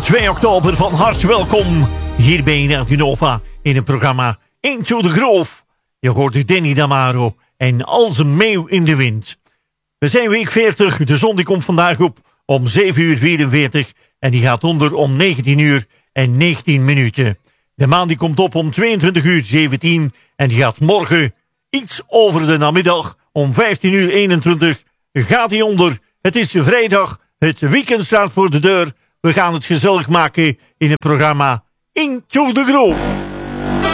2 oktober van harte welkom hier bij Radio Nova in het programma Into the Grove. Je hoort Danny Damaro en Als een meeuw in de wind. We zijn week 40, de zon die komt vandaag op om 7:44 en die gaat onder om 19:19. De maan die komt op om 22:17 en die gaat morgen iets over de namiddag om 15:21 gaat hij onder. Het is vrijdag, het weekend staat voor de deur. We gaan het gezellig maken in het programma Into the Grove.